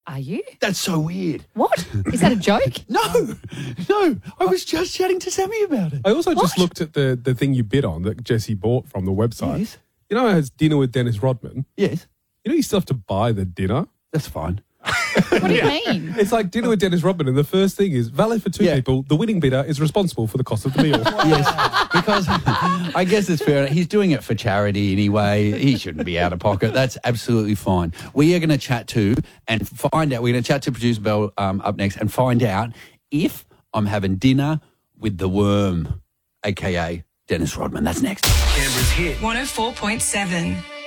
Are you? That's so weird. What? Is that a joke? No. I was just chatting to Sammy about it. I also just looked at the thing you bid on that Jesse bought from the website. Yes. You know, it has dinner with Dennis Rodman. Yes. You know, you still have to buy the dinner. That's fine. What do you mean? It's like dinner with Dennis Rodman, and the first thing is valid for two people. The winning bidder is responsible for the cost of the meal. Yes, because I guess it's fair. He's doing it for charity anyway. He shouldn't be out of pocket. That's absolutely fine. We are going to chat to and find out. We're going to chat to producer Belle up next and find out if I'm having dinner with the worm, a.k.a. Dennis Rodman. That's next. Canberra's hit. 104.7.